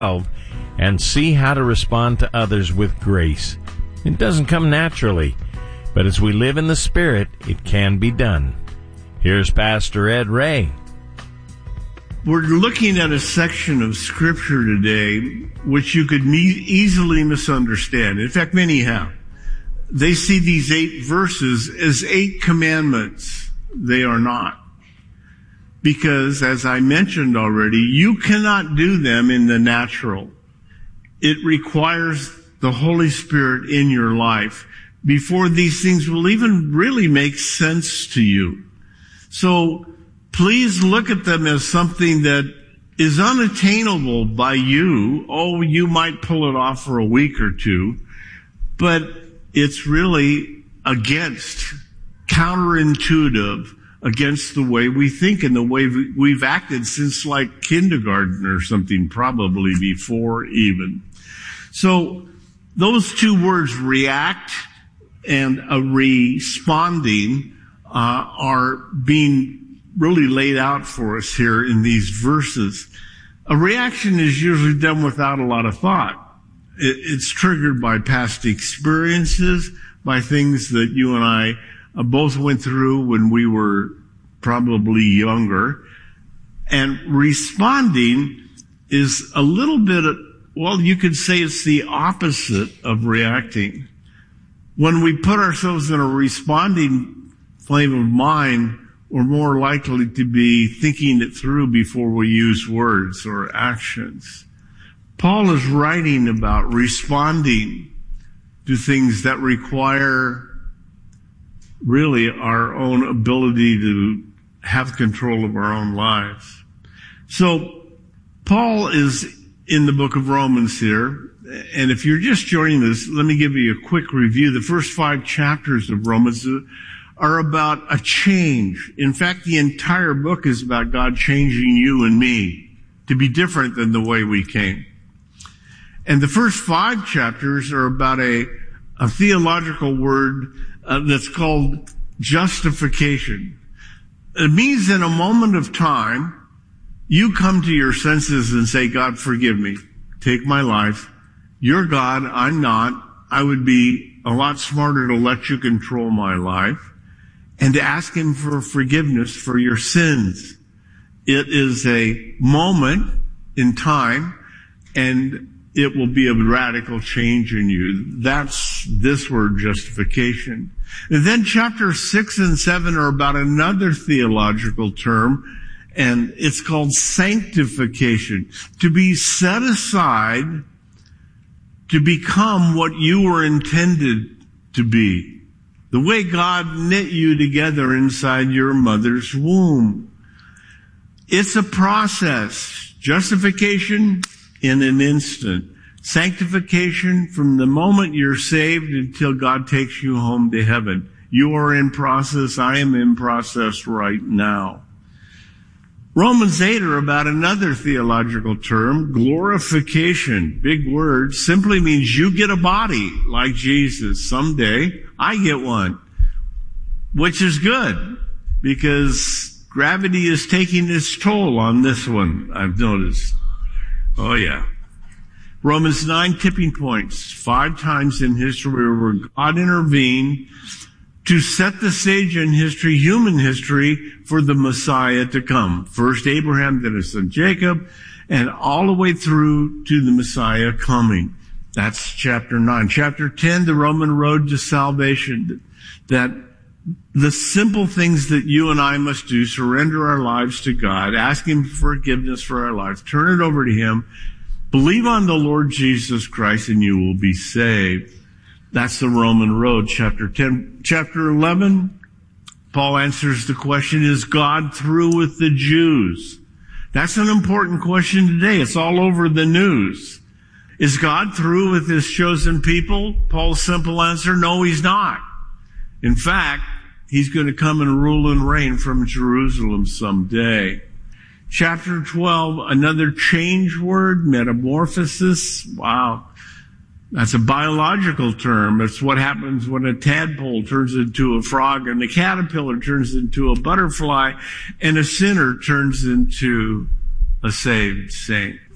and see how to respond to others with grace. It doesn't come naturally, but as we live in the Spirit, it can be done. Here's Pastor Ed Ray. We're looking at a section of Scripture today which you could easily misunderstand. In fact, many have. They see these 8 verses as 8 commandments. They are not. Because, as I mentioned already, you cannot do them in the natural. It requires the Holy Spirit in your life before these things will even really make sense to you. So, please look at them as something that is unattainable by you. Oh, you might pull it off for a week or two, but it's really counterintuitive against the way we think and the way we've acted since like kindergarten or something, probably before even. So those 2 words, react and responding, are being really laid out for us here in these verses. A reaction is usually done without a lot of thought. It's triggered by past experiences, by things that you and I both went through when we were probably younger. And responding is a little bit, you could say it's the opposite of reacting. When we put ourselves in a responding frame of mind, we're more likely to be thinking it through before we use words or actions. Paul is writing about responding to things that require really our own ability to have control of our own lives. So Paul is in the book of Romans here, and if you're just joining us, let me give you a quick review. The first 5 chapters of Romans are about a change. In fact, the entire book is about God changing you and me to be different than the way we came. And the first 5 chapters are about a theological word that's called justification. It means in a moment of time, you come to your senses and say, God, forgive me. Take my life. You're God. I'm not. I would be a lot smarter to let you control my life and to ask him for forgiveness for your sins. It is a moment in time, and it will be a radical change in you. That's this word, justification. And then chapters 6 and 7 are about another theological term, and it's called sanctification. To be set aside to become what you were intended to be. The way God knit you together inside your mother's womb. It's a process. Justification in an instant. Sanctification from the moment you're saved until God takes you home to heaven. You are in process. I am in process right now. Romans 8 are about another theological term, glorification. Big word. Simply means you get a body like Jesus. Someday I get one, which is good because gravity is taking its toll on this one, I've noticed. Oh yeah. Romans 9 tipping points. 5 times in history where God intervened to set the stage in history, human history, for the Messiah to come. First Abraham, then his son Jacob, and all the way through to the Messiah coming. That's chapter 9. Chapter 10, the Roman road to salvation. That the simple things that you and I must do, surrender our lives to God, ask him for forgiveness for our lives, turn it over to him, believe on the Lord Jesus Christ, and you will be saved. That's the Roman road, chapter 10. Chapter 11, Paul answers the question, is God through with the Jews? That's an important question today. It's all over the news. Is God through with his chosen people? Paul's simple answer, no, he's not. In fact, he's going to come and rule and reign from Jerusalem someday. Chapter 12, another change word, metamorphosis. Wow. That's a biological term. It's what happens when a tadpole turns into a frog and a caterpillar turns into a butterfly and a sinner turns into a saved saint.